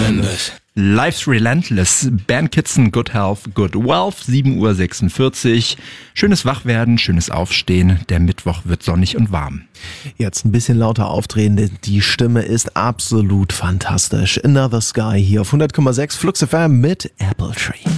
Relentless. Life's Relentless, Band Kitson, Good Health, Good Wealth, 7:46 Uhr. Schönes Wachwerden, schönes Aufstehen. Der Mittwoch wird sonnig und warm. Jetzt ein bisschen lauter aufdrehen, denn die Stimme ist absolut fantastisch. Another Sky hier auf 100,6 Flux FM mit Apple Tree.